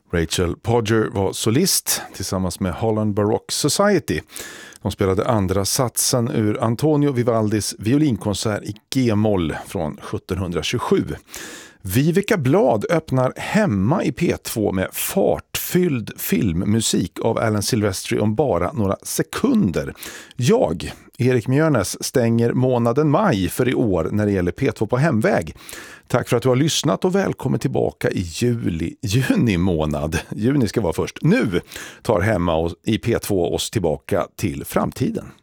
Rachel Podger var solist tillsammans med Holland Baroque Society. De spelade andra satsen ur Antonio Vivaldis violinkonsert i G-moll från 1727. Vivica Blad öppnar hemma i P2 med fartfylld filmmusik av Alan Silvestri om bara några sekunder. Jag, Erik Mjörnes, stänger månaden maj för i år när det gäller P2 på hemväg. Tack för att du har lyssnat och välkommen tillbaka i juni månad. Juni ska vara först. Nu tar hemma i P2 oss tillbaka till framtiden.